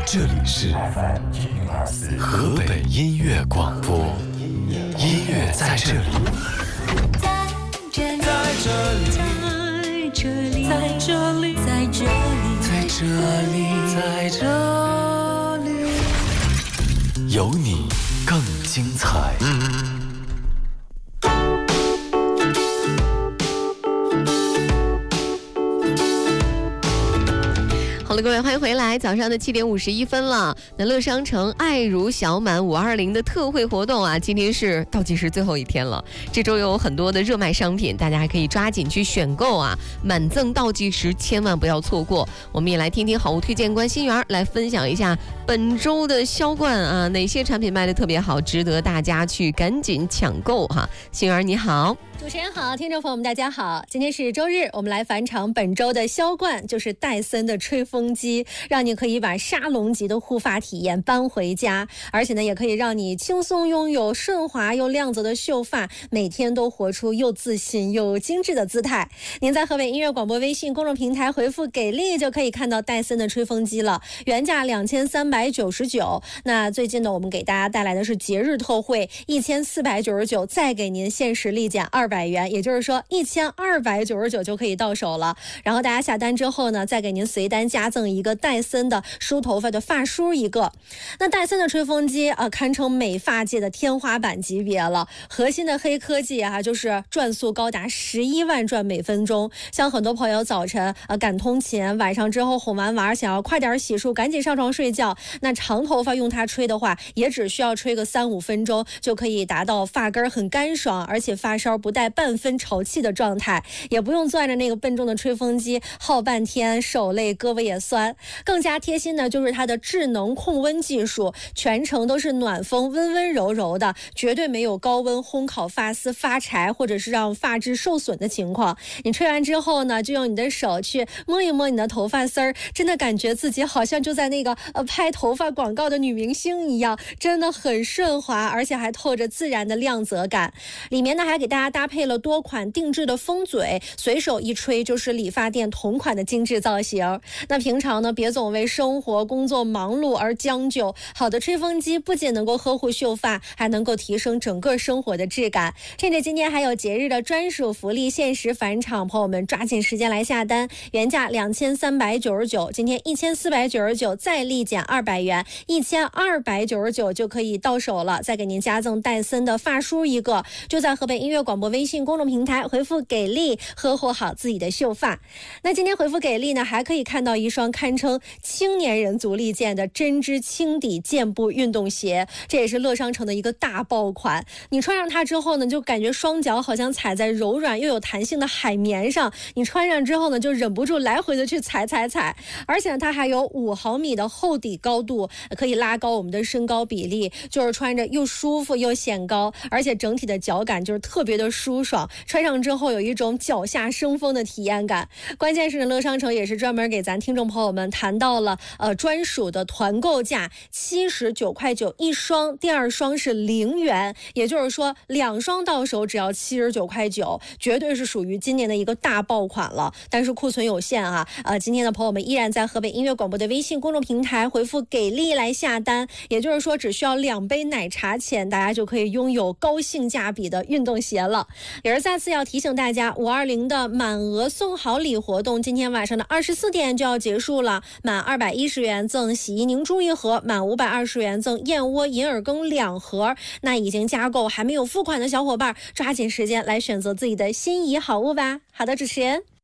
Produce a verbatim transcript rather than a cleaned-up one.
这里是河北音乐广播，音乐在这里， 在这里，在这里，在这里，在这里， 在这里，在这里，有你更精彩。 好了，各位，欢迎回来。早上的七点五十一分了。那乐商城爱如小满五二零的特惠活动啊，今天是倒计时最后一天了。这周有很多的热卖商品，大家还可以抓紧去选购啊！满赠倒计时，千万不要错过。我们也来听听好物推荐官心源来分享一下本周的销冠啊，哪些产品卖的特别好，值得大家去赶紧抢购哈。心源你好。 主持人好，听众朋友们大家好，今天是周日，我们来返场本周的销冠，就是戴森的吹风机，让你可以把沙龙级的护发体验搬回家，而且呢也可以让你轻松拥有顺滑又亮泽的秀发，每天都活出又自信又精致的姿态。您在河北音乐广播微信公众平台回复给力就可以看到戴森的吹风机了，原价两千三百九十九，那最近呢我们给大家带来的是节日特惠一千四百九十九，再给您限时立减二百元，也就是说一千二百九十九就可以到手了。然后大家下单之后呢，再给您随单加赠一个戴森的梳头发的发梳一个。那戴森的吹风机啊、呃，堪称美发界的天花板级别了。核心的黑科技啊，就是转速高达十一万转每分钟。像很多朋友早晨呃赶通勤，晚上之后哄完娃想要快点洗漱，赶紧上床睡觉，那长头发用它吹的话，也只需要吹个三五分钟就可以达到发根很干爽，而且发梢不带半分潮气的状态，也不用攥着那个笨重的吹风机耗半天，手累胳膊也酸。更加贴心的就是它的智能控温技术，全程都是暖风，温温柔柔的，绝对没有高温烘烤发丝发柴或者是让发质受损的情况。你吹完之后呢，就用你的手去摸一摸你的头发丝儿，真的感觉自己好像就在那个呃拍头发广告的女明星一样，真的很顺滑，而且还透着自然的亮泽感。里面呢还给大家搭配了多款定制的风嘴，随手一吹就是理发店同款的精致造型。那平常呢，别总为生活工作忙碌而将就，好的吹风机不仅能够呵护秀发，还能够提升整个生活的质感。趁着今天还有节日的专属福利，限时返场，朋友们抓紧时间来下单，原价两千三百九十九，今天一千四百九十九，再立减二百元，一千二百九十九就可以到手了。再给您加赠戴森的发梳一个，就在河北音乐广播微信公众平台回复给力，呵护好自己的秀发。那今天回复给力呢，还可以看到一双堪称青年人足力健的针织轻底健步运动鞋，这也是乐商城的一个大爆款。你穿上它之后呢，就感觉双脚好像踩在柔软又有弹性的海绵上，你穿上之后呢，就忍不住来回的去踩踩踩。而且呢，它还有五毫米的厚底高度，可以拉高我们的身高比例，就是穿着又舒服又显高，而且整体的脚感就是特别的舒爽，穿上之后有一种脚下生风的体验感。关键是呢，乐商城也是专门给咱听众朋友们谈到了呃专属的团购价七十九块九一双，第二双是零元，也就是说两双到手只要七十九块九，绝对是属于今年的一个大爆款了。但是库存有限啊，呃，今天的朋友们依然在河北音乐广播的微信公众平台回复给力来下单，也就是说只需要两杯奶茶钱，大家就可以拥有高性价比的运动鞋了。也是再次要提醒大家，五二零的满额送好礼活动今天晚上的二十四点就要结束了，满二百一十元赠洗衣凝珠一盒，满五百二十元赠燕窝银耳羹两盒。那已经加购还没有付款的小伙伴，抓紧时间来选择自己的心仪好物吧。好的，主持人。